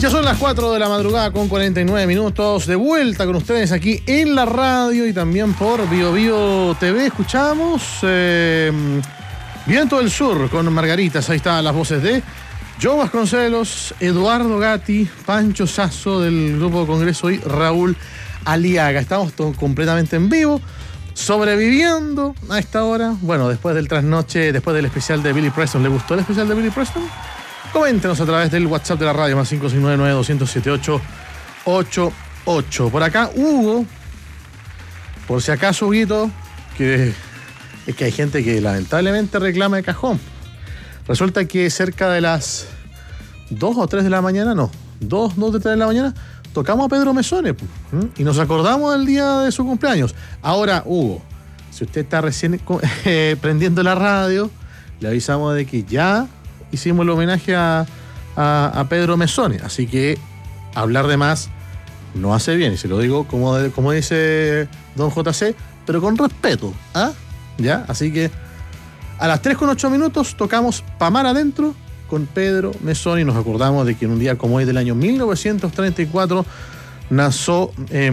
Ya son las 4 de la madrugada con 49 minutos. De vuelta con ustedes aquí en la radio y también por BioBio TV. Escuchamos Viento del Sur con Margaritas. Ahí están las voces de Joe Vasconcelos, Eduardo Gatti, Pancho Sasso del Grupo Congreso y Raúl Aliaga. Estamos completamente en vivo, sobreviviendo a esta hora. Bueno, después del trasnoche, después del especial de Billy Preston. ¿Le gustó el especial de Billy Preston? Coméntenos a través del WhatsApp de la radio, más 569-907-888. Por acá, Hugo, por si acaso, Huguito, que es que hay gente que lamentablemente reclama de cajón. Resulta que cerca de las 2 o 3 de la mañana, no, 2 de 3 de la mañana, tocamos a Pedro Mesone y nos acordamos del día de su cumpleaños. Ahora, Hugo, si usted está recién prendiendo la radio, le avisamos de que ya hicimos el homenaje a Pedro Mesone, así que hablar de más no hace bien, y se lo digo como dice don JC, pero con respeto, ¿ah? ¿Ya? Así que a las 3:08 tocamos Pa' Mar Adentro con Pedro Mesone y nos acordamos de que en un día como hoy del año 1934 nació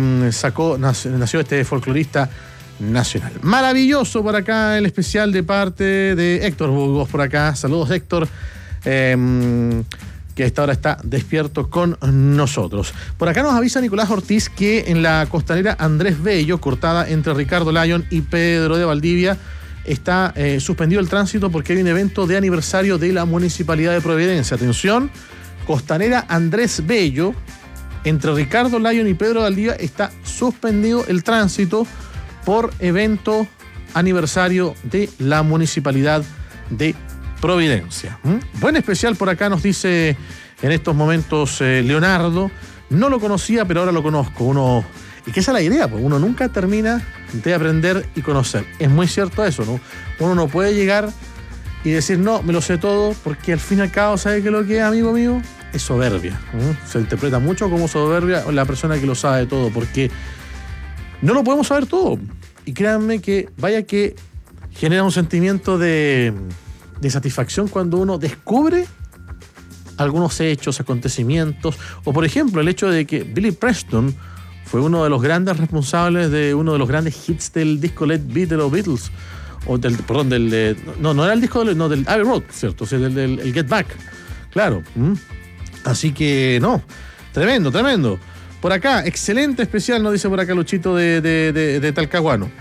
este folclorista nacional. Maravilloso por acá el especial de parte de Héctor Burgos por acá. Saludos, Héctor, que a esta hora está despierto con nosotros. Por acá nos avisa Nicolás Ortiz que en la costanera Andrés Bello, cortada entre Ricardo Lyon y Pedro de Valdivia, está suspendido el tránsito porque hay un evento de aniversario de la Municipalidad de Providencia. Atención, costanera Andrés Bello, entre Ricardo Lyon y Pedro de Valdivia, está suspendido el tránsito por evento aniversario de la Municipalidad de Providencia. Buen especial por acá, nos dice en estos momentos Leonardo. No lo conocía, pero ahora lo conozco. Y que esa es la idea, pues uno nunca termina de aprender y conocer. Es muy cierto eso, ¿no? Uno no puede llegar y decir, no, me lo sé todo, porque al fin y al cabo, ¿sabe qué es lo que es, amigo mío? Es soberbia. Se interpreta mucho como soberbia la persona que lo sabe todo, porque no lo podemos saber todo. Y créanme que vaya que genera un sentimiento de satisfacción cuando uno descubre algunos hechos, acontecimientos, o por ejemplo el hecho de que Billy Preston fue uno de los grandes responsables de uno de los grandes hits del disco Let Beat de los Beatles, o del no era el disco del Abbey Road, ¿cierto? O sea, el Get Back, claro. Así que no, tremendo. Por acá, excelente especial, nos dice por acá Luchito de Talcahuano.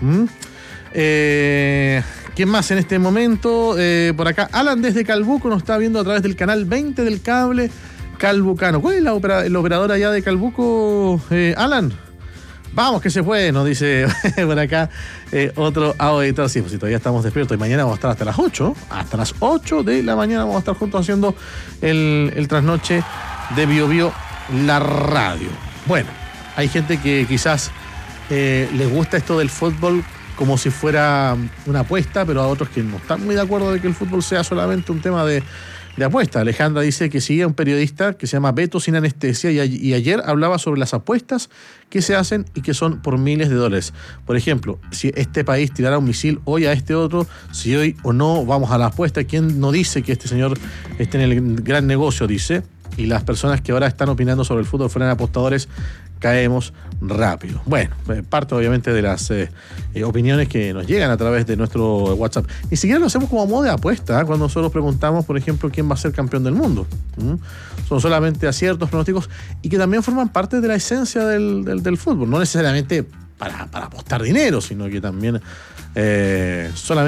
¿Quién más en este momento? Por acá, Alan desde Calbuco nos está viendo a través del canal 20 del cable calbucano. ¿Cuál es el operador allá de Calbuco, Alan? Vamos que se puede, nos dice por acá otro auditor. Sí, pues si todavía estamos despiertos y mañana vamos a estar hasta las 8. Hasta las 8 de la mañana vamos a estar juntos haciendo el trasnoche de BioBio, la radio. Bueno, hay gente que quizás les gusta esto del fútbol como si fuera una apuesta, pero a otros que no están muy de acuerdo de que el fútbol sea solamente un tema de apuesta. Alejandra dice que sigue un periodista que se llama Beto Sin Anestesia y ayer hablaba sobre las apuestas que se hacen y que son por miles de dólares. Por ejemplo, si este país tirara un misil hoy a este otro, si hoy o no vamos a la apuesta, ¿quién no dice que este señor esté en el gran negocio? Dice. Y las personas que ahora están opinando sobre el fútbol fueran apostadores, caemos rápido. Bueno, parte obviamente de las opiniones que nos llegan a través de nuestro WhatsApp. Ni siquiera lo hacemos como modo de apuesta, cuando nosotros preguntamos, por ejemplo, quién va a ser campeón del mundo. Son solamente aciertos, pronósticos, y que también forman parte de la esencia del fútbol. No necesariamente para apostar dinero, sino que también solamente